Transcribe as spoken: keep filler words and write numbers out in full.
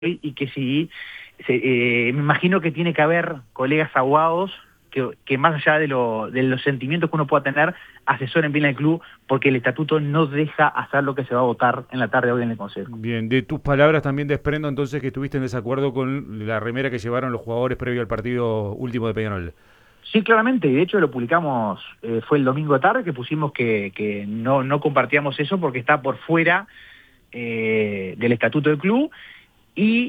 y que sí, se, eh, me imagino que tiene que haber colegas abogados que, que más allá de, lo, de los sentimientos que uno pueda tener, asesoren bien al club, porque el estatuto no deja hacer lo que se va a votar en la tarde hoy en el Consejo. Bien, de tus palabras también desprendo entonces que estuviste en desacuerdo con la remera que llevaron los jugadores previo al partido último de Peñarol. Sí, claramente, y de hecho lo publicamos, eh, fue el domingo tarde que pusimos que, que no, no compartíamos eso porque está por fuera eh, del estatuto del club, y